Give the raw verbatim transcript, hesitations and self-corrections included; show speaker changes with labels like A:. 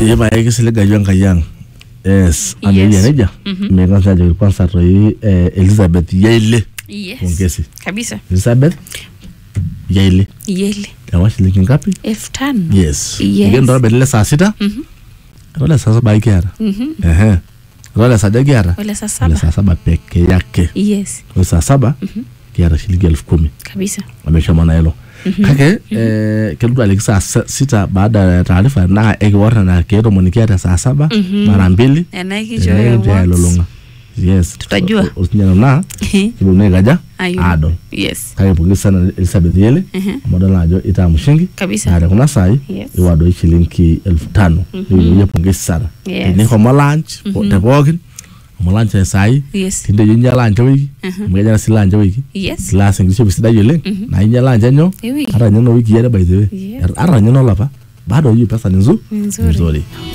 A: Ye ba yake sile gajo nkayang. Yes, amelia neja. Mega saja kwanza toi Elizabeth Yaile.
B: Yes.
A: Ongezi.
B: Kabisa.
A: Elizabeth Yaile.
B: Yaile.
A: Tawa shilingi ngapi?
B: elfu tano.
A: Yes.
B: Yes.
A: Ngendo ndo bedele saa sita.
B: Mhm.
A: Wala saa saba ikiara.
B: Mhm.
A: Ehe. Wala saa saba ikiara.
B: Wala saa
A: Wala
B: saba.
A: saa saba peke yake.
B: Yes.
A: Kwa saa saba kiara shilingi elfu kumi.
B: Kabisa.
A: Ameshamana hilo. Kake eh keldu aliki saa sita baada ya taarifa na ekiwara na keto monikiata saa saba mara mbili.
B: Anaiki
A: Eh,
B: joe
A: ndio
B: once.
A: lolonga. Yes.
B: Tutajua.
A: Usinyana na kibune gaja
B: Ayo.
A: ado.
B: Yes.
A: Kake pongezi sana Elizabeth Yele. Modala ajo ita mshingi.
B: Kabisa.
A: Na kuna sai
B: Yes.
A: iwado shilingi elfu tano. Hiyo pongezi sana.
B: Yes.
A: Ni kwa lunch, the bogin. Mulanje sai
B: Yes.
A: tinde yinja lanje wiki mweja silanje wiki
B: Yes.
A: class ngisho bisida yele na yinja lanje nyo
B: Ewi.
A: ara nyono wiki yere by the way
B: Yes.
A: ara nyono lapa bado hiyo pesa ni nzuri
B: Nzuri.
A: nzuri